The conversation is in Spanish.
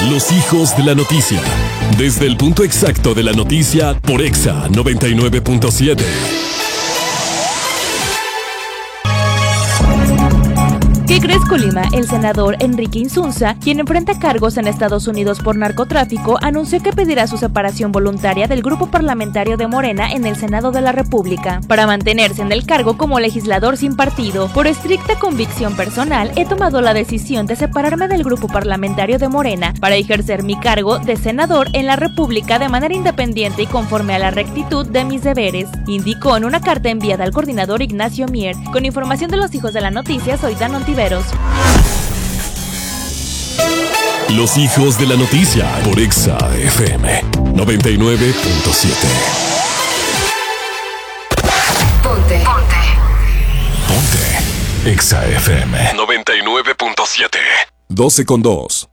Los hijos de la noticia. Desde el punto exacto de la noticia por Exa 99.7. ¿Qué crees, Colima? El senador Enrique Insunza, quien enfrenta cargos en Estados Unidos por narcotráfico, anunció que pedirá su separación voluntaria del grupo parlamentario de Morena en el Senado de la República, para mantenerse en el cargo como legislador sin partido. Por estricta convicción personal, he tomado la decisión de separarme del grupo parlamentario de Morena para ejercer mi cargo de senador en la República de manera independiente y conforme a la rectitud de mis deberes, indicó en una carta enviada al coordinador Ignacio Mier. Con información de los hijos de la noticia, soy Dan Ontiveros. Los hijos de la noticia por Exa FM 99.7. Ponte. Exa FM 99.7. 12:02.